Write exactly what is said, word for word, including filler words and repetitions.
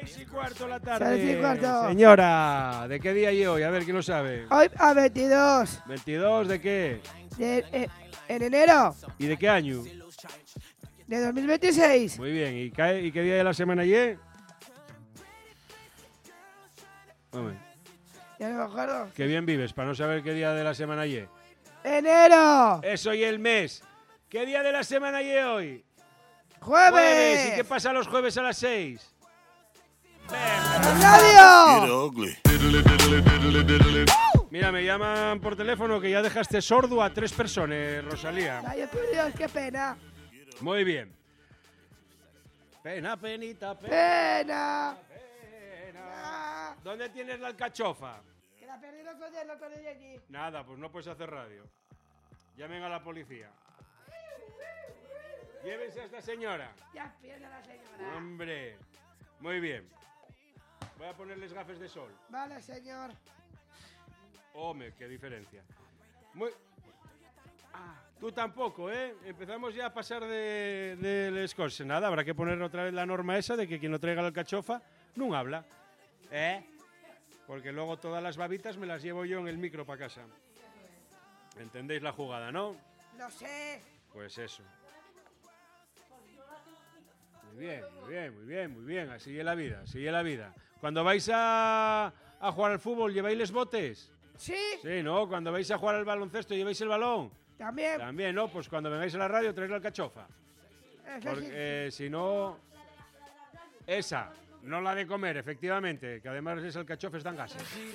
Seis y cuarto de la tarde. Seis y cuarto. Señora, ¿de qué día es hoy? A ver, ¿quién lo sabe? Hoy a veintidós. ¿veintidós de qué? De, eh, en enero ¿Y de qué año? de dos mil veintiséis. Muy bien. ¿Y, cae, y qué día de la semana es? Hombre, Ya no me acuerdo. qué bien vives para no saber qué día de la semana es. ¡Enero! Eso y el mes. ¿Qué día de la semana es hoy? ¡Jueves! ¿Y qué pasa los jueves a las seis? ¡Radio! Mira, me llaman por teléfono que ya dejaste sordo a tres personas, Rosalía. Ay, por Dios, qué pena. Muy bien. Pena, penita, pena. ¡Pena! pena. Ah, ¿Dónde tienes la alcachofa? que la perdí el otro día, el otro día allí. Nada, pues no puedes hacer radio. Llamen a la policía. Llévense a esta señora. Ya pierde la señora. Hombre. Muy bien. Voy a ponerles gafas de sol. Vale, señor. Hombre, qué diferencia. Muy... Ah, tú tampoco, ¿eh? Empezamos ya a pasar de, del escorse. Nada, habrá que poner otra vez la norma esa de que quien no traiga la alcachofa no habla. ¿Eh? Porque luego todas las babitas me las llevo yo en el micro para casa. ¿Entendéis la jugada, no? No sé. Pues eso. Muy bien, muy bien, muy bien, muy bien. Así es la vida, así es la vida. Cuando vais a, a jugar al fútbol, ¿lleváis los botes? ¿Sí? Sí, ¿no? Cuando vais a jugar al baloncesto, ¿lleváis el balón? También. También, ¿no? Pues cuando vengáis a la radio, traéis la alcachofa. Eso Porque sí. eh, si no... Esa, no la de comer, efectivamente, que además es alcachofa, están gases.